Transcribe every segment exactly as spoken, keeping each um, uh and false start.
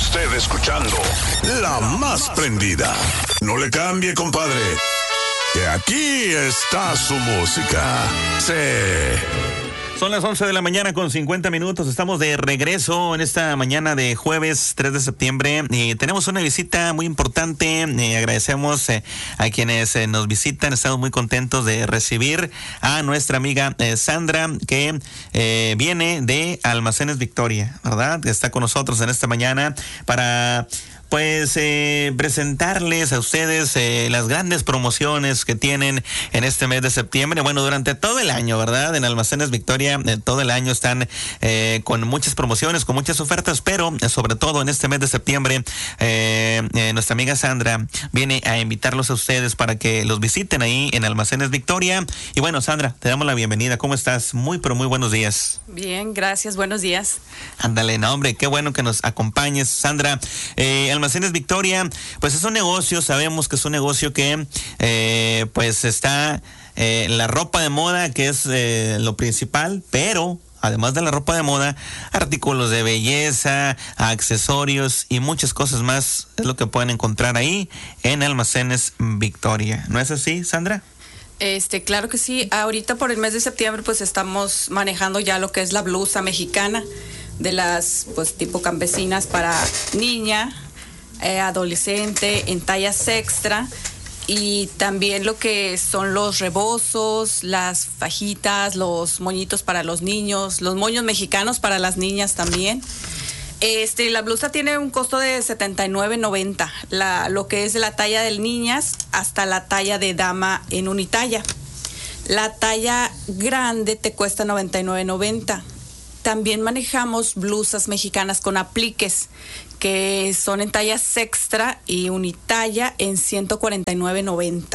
usted escuchando La Más Prendida. No le cambie, compadre, que aquí está su música. Sí. Son las once de la mañana con cincuenta minutos. Estamos de regreso en esta mañana de jueves tres de septiembre. Y tenemos una visita muy importante. Eh, agradecemos eh, a quienes eh, nos visitan. Estamos muy contentos de recibir a nuestra amiga eh, Sandra, que eh, viene de Almacenes Victoria, ¿verdad? Que está con nosotros en esta mañana para... pues eh, presentarles a ustedes eh, las grandes promociones que tienen en este mes de septiembre. Bueno, durante todo el año, ¿verdad? En Almacenes Victoria, eh, todo el año están eh, con muchas promociones, con muchas ofertas, pero eh, sobre todo en este mes de septiembre, eh, eh, nuestra amiga Sandra viene a invitarlos a ustedes para que los visiten ahí en Almacenes Victoria. Y bueno, Sandra, te damos la bienvenida. ¿Cómo estás? Muy, pero muy buenos días. Bien, gracias. Buenos días. Ándale, no, hombre, qué bueno que nos acompañes, Sandra. Eh, Almacenes Victoria, pues es un negocio, sabemos que es un negocio que eh, pues está eh, la ropa de moda, que es eh, lo principal, pero además de la ropa de moda, artículos de belleza, accesorios y muchas cosas más es lo que pueden encontrar ahí en Almacenes Victoria. ¿No es así, Sandra? Este, claro que sí. Ahorita por el mes de septiembre pues estamos manejando ya lo que es la blusa mexicana de las pues tipo campesinas para niña, eh, adolescente, en tallas extra, y también lo que son los rebozos, las fajitas, los moñitos para los niños, los moños mexicanos para las niñas también. Este, la blusa tiene un costo de setenta y nueve noventa, la, lo que es de la talla de niñas hasta la talla de dama en unitalla. La talla grande te cuesta noventa y nueve noventa. También manejamos blusas mexicanas con apliques, que son en tallas extra y unitalla en ciento cuarenta y nueve noventa.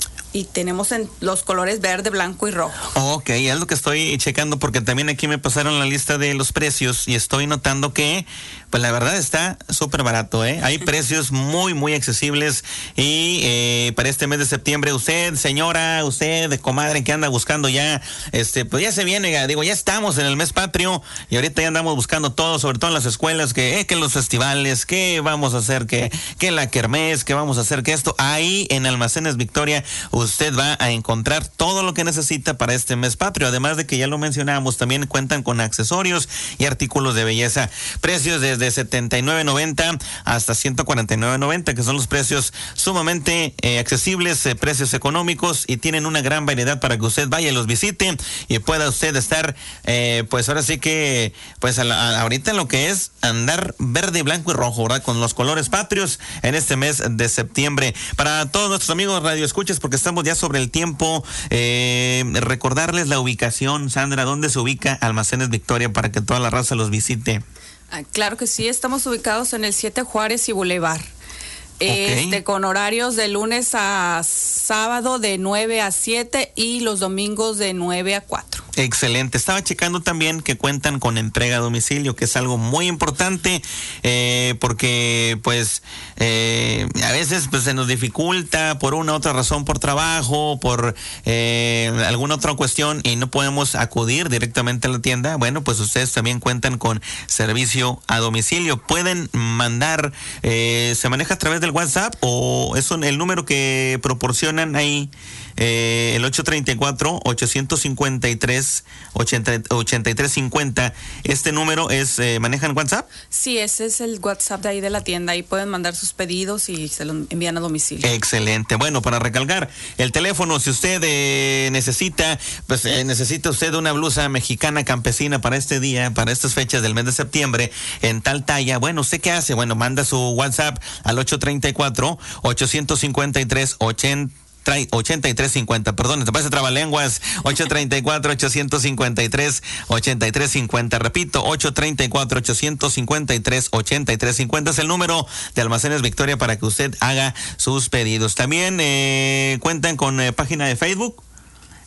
Y tenemos en los colores verde, blanco y rojo. Ok, es lo que estoy checando, porque también aquí me pasaron la lista de los precios y estoy notando que, pues la verdad está súper barato, ¿eh? Hay precios muy, muy accesibles y eh, para este mes de septiembre, usted, señora, usted, comadre, que anda buscando ya, este, pues ya se viene, digo, ya estamos en el mes patrio y ahorita ya andamos buscando todo, sobre todo en las escuelas, que, eh, que los festivales, que vamos a hacer, que, que la kermés, que vamos a hacer, que esto, ahí en Almacenes Victoria, usted va a encontrar todo lo que necesita para este mes patrio. Además de que ya lo mencionamos, también cuentan con accesorios y artículos de belleza. Precios desde setenta y nueve noventa hasta ciento cuarenta y nueve noventa, que son los precios sumamente eh, accesibles, eh, precios económicos, y tienen una gran variedad para que usted vaya y los visite y pueda usted estar, eh, pues ahora sí que, pues a la, a, ahorita en lo que es andar verde, blanco y rojo, ¿verdad? Con los colores patrios en este mes de septiembre. Para todos nuestros amigos radioescuchas, porque estamos ya sobre el tiempo, eh, recordarles la ubicación, Sandra, ¿dónde se ubica Almacenes Victoria para que toda la raza los visite? Ah, claro que sí, estamos ubicados en el siete Juárez y Boulevard. Okay. Este, con horarios de lunes a sábado de nueve a siete y los domingos de nueve a cuatro. Excelente. Estaba checando también que cuentan con entrega a domicilio, que es algo muy importante, eh, porque pues eh, a veces pues se nos dificulta por una u otra razón, por trabajo, por eh, alguna otra cuestión, y no podemos acudir directamente a la tienda. Bueno, pues ustedes también cuentan con servicio a domicilio. Pueden mandar, eh, se maneja a través del WhatsApp, o es el número que proporcionan ahí, eh, el ocho treinta y cuatro, ochocientos cincuenta y tres, ochenta y tres cincuenta. Este número es, eh, ¿manejan WhatsApp? Sí, ese es el WhatsApp de ahí de la tienda. Ahí pueden mandar sus pedidos y se los envían a domicilio. Excelente. Bueno, para recalcar el teléfono, si usted eh, necesita, pues eh, necesita usted una blusa mexicana campesina para este día, para estas fechas del mes de septiembre, en tal talla, bueno, ¿usted qué hace? Bueno, manda su WhatsApp al ocho treinta y cuatro, ochocientos cincuenta y tres, ochenta ochenta y tres cincuenta, perdón, te parece trabalenguas, ocho treinta y cuatro, ochocientos cincuenta y tres, ochenta y tres cincuenta, repito, ocho treinta y cuatro, ochocientos cincuenta y tres, ochenta y tres cincuenta es el número de Almacenes Victoria para que usted haga sus pedidos. También eh, cuentan con eh, página de Facebook.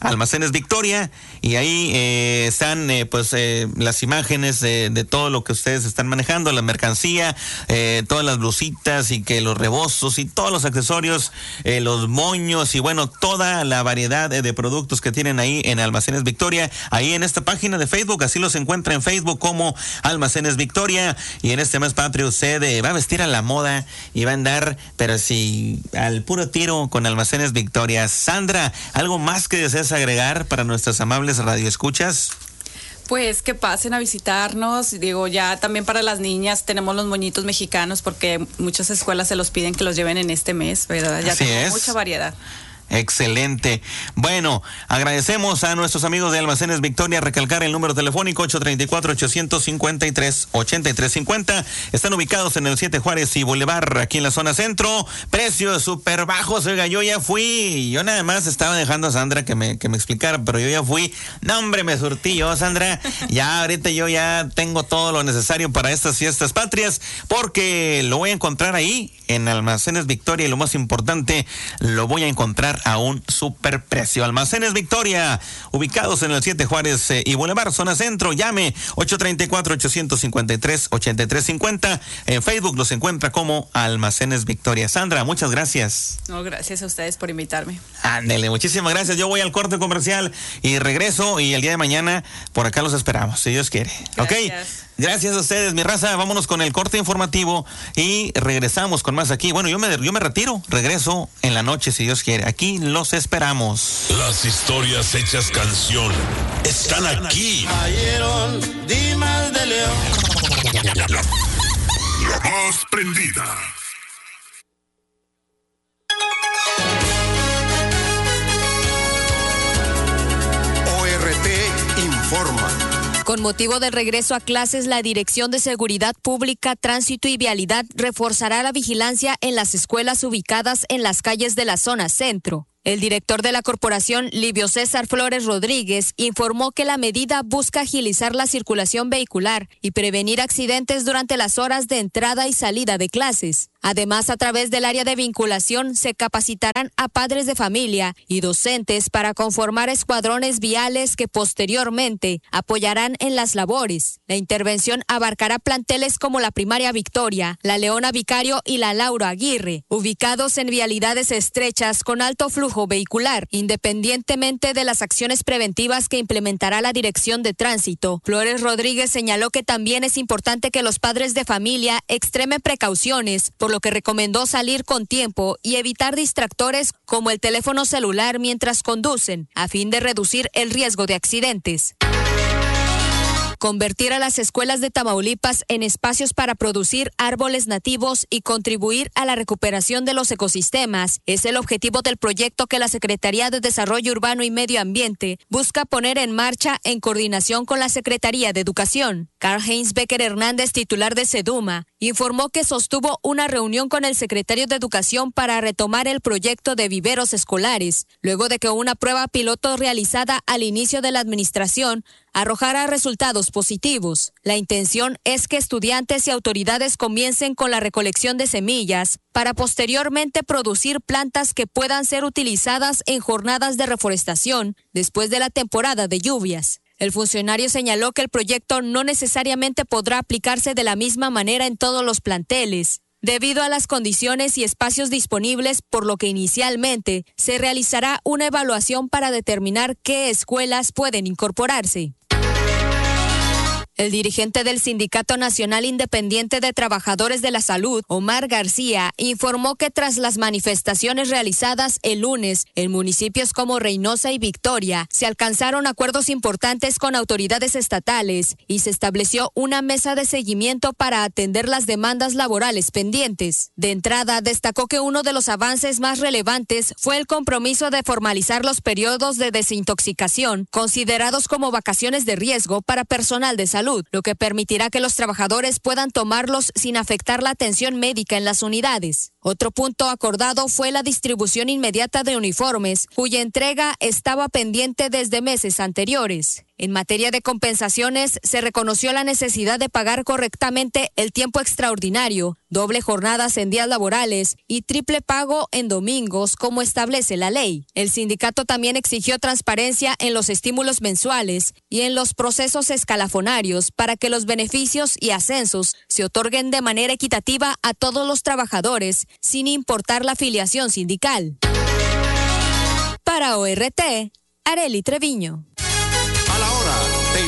Almacenes Victoria, y ahí eh, están eh, pues eh, las imágenes de, de todo lo que ustedes están manejando, la mercancía, eh, todas las blusitas y que los rebozos y todos los accesorios, eh, los moños y bueno, toda la variedad de, de productos que tienen ahí en Almacenes Victoria, ahí en esta página de Facebook, así los encuentra en Facebook como Almacenes Victoria. Y en este mes patrio usted eh, va a vestir a la moda y va a andar, pero sí, al puro tiro con Almacenes Victoria. Sandra, ¿algo más que deseas agregar para nuestras amables radioescuchas? Pues que pasen a visitarnos, digo, ya también para las niñas tenemos los moñitos mexicanos porque muchas escuelas se los piden que los lleven en este mes, ¿verdad? Ya Así tenemos es. mucha variedad. Excelente. Bueno, agradecemos a nuestros amigos de Almacenes Victoria. Recalcar el número telefónico ocho tres cuatro, ocho cinco tres, ocho tres cinco cero. Están ubicados en el siete Juárez y Boulevard, aquí en la zona centro. Precios súper bajos. Oiga, yo ya fui. Yo nada más estaba dejando a Sandra que me, que me explicara, pero yo ya fui. No, hombre, me surtí yo, Sandra. Ya ahorita yo ya tengo todo lo necesario para estas fiestas patrias, porque lo voy a encontrar ahí en Almacenes Victoria y lo más importante, lo voy a encontrar a un super precio. Almacenes Victoria, ubicados en el siete Juárez eh, y Boulevard, zona centro. Llame ocho tres cuatro, ocho cinco tres, ocho tres cinco cero. En Facebook los encuentra como Almacenes Victoria. Sandra, muchas gracias. No, gracias a ustedes por invitarme. Ándele, muchísimas gracias. Yo voy al corte comercial y regreso, y el día de mañana por acá los esperamos, si Dios quiere. Gracias. Ok, gracias a ustedes, mi raza. Vámonos con el corte informativo y regresamos con más aquí. Bueno, yo me, yo me retiro, regreso en la noche, si Dios quiere. Aquí los esperamos. Las historias hechas canción están aquí. Cayeron Dimas de León. La más prendida. O R T informa. Con motivo del regreso a clases, la Dirección de Seguridad Pública, Tránsito y Vialidad reforzará la vigilancia en las escuelas ubicadas en las calles de la zona centro. El director de la corporación, Livio César Flores Rodríguez, informó que la medida busca agilizar la circulación vehicular y prevenir accidentes durante las horas de entrada y salida de clases. Además, a través del área de vinculación, se capacitarán a padres de familia y docentes para conformar escuadrones viales que posteriormente apoyarán en las labores. La intervención abarcará planteles como la Primaria Victoria, la Leona Vicario y la Laura Aguirre, ubicados en vialidades estrechas con alto flujo vehicular, independientemente de las acciones preventivas que implementará la Dirección de Tránsito. Flores Rodríguez señaló que también es importante que los padres de familia extremen precauciones, por lo que recomendó salir con tiempo y evitar distractores como el teléfono celular mientras conducen, a fin de reducir el riesgo de accidentes. Convertir a las escuelas de Tamaulipas en espacios para producir árboles nativos y contribuir a la recuperación de los ecosistemas es el objetivo del proyecto que la Secretaría de Desarrollo Urbano y Medio Ambiente busca poner en marcha en coordinación con la Secretaría de Educación. Karl-Heinz Becker Hernández, titular de SEDUMA, informó que sostuvo una reunión con el secretario de Educación para retomar el proyecto de viveros escolares, luego de que una prueba piloto realizada al inicio de la administración arrojará resultados positivos. La intención es que estudiantes y autoridades comiencen con la recolección de semillas para posteriormente producir plantas que puedan ser utilizadas en jornadas de reforestación después de la temporada de lluvias. El funcionario señaló que el proyecto no necesariamente podrá aplicarse de la misma manera en todos los planteles, debido a las condiciones y espacios disponibles, por lo que inicialmente se realizará una evaluación para determinar qué escuelas pueden incorporarse. El dirigente del Sindicato Nacional Independiente de Trabajadores de la Salud, Omar García, informó que tras las manifestaciones realizadas el lunes en municipios como Reynosa y Victoria, se alcanzaron acuerdos importantes con autoridades estatales y se estableció una mesa de seguimiento para atender las demandas laborales pendientes. De entrada, destacó que uno de los avances más relevantes fue el compromiso de formalizar los periodos de desintoxicación, considerados como vacaciones de riesgo para personal de salud, lo que permitirá que los trabajadores puedan tomarlos sin afectar la atención médica en las unidades. Otro punto acordado fue la distribución inmediata de uniformes, cuya entrega estaba pendiente desde meses anteriores. En materia de compensaciones, se reconoció la necesidad de pagar correctamente el tiempo extraordinario, doble jornadas en días laborales y triple pago en domingos, como establece la ley. El sindicato también exigió transparencia en los estímulos mensuales y en los procesos escalafonarios para que los beneficios y ascensos se otorguen de manera equitativa a todos los trabajadores, sin importar la afiliación sindical. Para O R T, Arely Treviño. A la hora te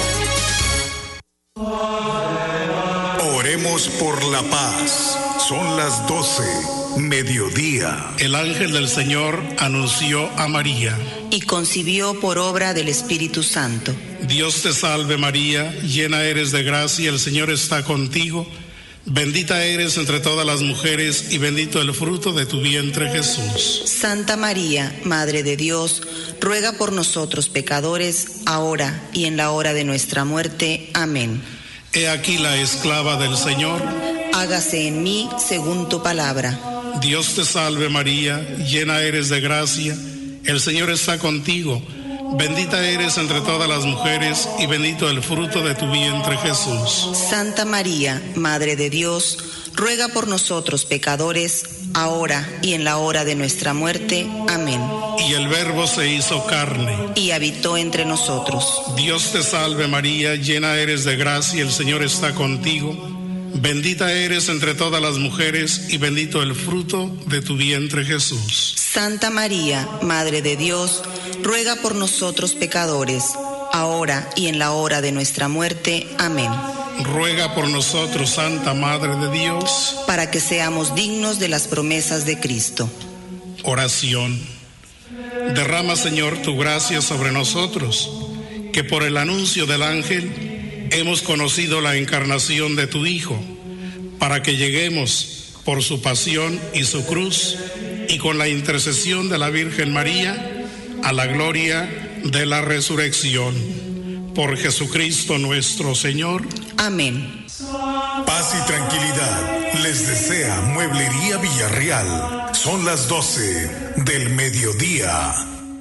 informó. Oremos por la paz. Son las doce, mediodía. El ángel del Señor anunció a María. Y concibió por obra del Espíritu Santo. Dios te salve María, llena eres de gracia, el Señor está contigo. Bendita eres entre todas las mujeres y bendito el fruto de tu vientre Jesús. Santa María, Madre de Dios, ruega por nosotros pecadores, ahora y en la hora de nuestra muerte. Amén. He aquí la esclava del Señor. Hágase en mí según tu palabra. Dios te salve María, llena eres de gracia, el Señor está contigo. Bendita eres entre todas las mujeres y bendito el fruto de tu vientre Jesús. Santa María, Madre de Dios, ruega por nosotros pecadores, ahora y en la hora de nuestra muerte. Amén. Y el Verbo se hizo carne. Y habitó entre nosotros. Dios te salve María, llena eres de gracia, el Señor está contigo. Bendita eres entre todas las mujeres y bendito el fruto de tu vientre Jesús. Santa María, Madre de Dios, ruega por nosotros pecadores, ahora y en la hora de nuestra muerte. Amén. Ruega por nosotros, Santa Madre de Dios, para que seamos dignos de las promesas de Cristo. Oración. Derrama, Señor, tu gracia sobre nosotros, que por el anuncio del ángel hemos conocido la encarnación de tu Hijo, para que lleguemos por su pasión y su cruz, y con la intercesión de la Virgen María, a la gloria de la resurrección. Por Jesucristo nuestro Señor. Amén. Paz y tranquilidad les desea Mueblería Villarreal. Son las doce del mediodía.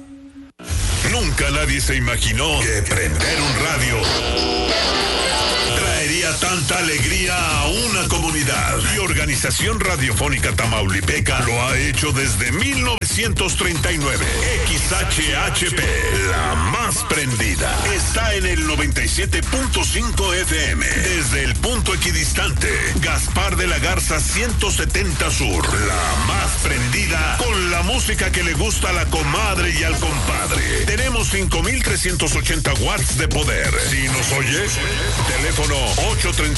Nunca nadie se imaginó que prender un radio traería tanta alegría a una comunidad. Y Organización Radiofónica Tamaulipeca lo ha hecho desde mil novecientos treinta y nueve. X H H P, la más prendida, está en el noventa y siete punto cinco F M. Desde el punto equidistante, Gaspar de la Garza ciento setenta Sur, la más prendida, con la música que le gusta a la comadre y al compadre. Tenemos cinco mil trescientos ochenta watts de poder. Si nos oyes, teléfono ocho tres